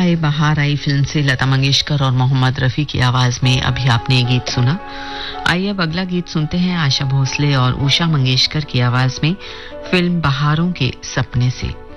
हाय बहार आई फिल्म से लता मंगेशकर और मोहम्मद रफी की आवाज में अभी आपने ये गीत सुना। आइए अब अगला गीत सुनते हैं आशा भोसले और उषा मंगेशकर की आवाज में फिल्म बहारों के सपने से।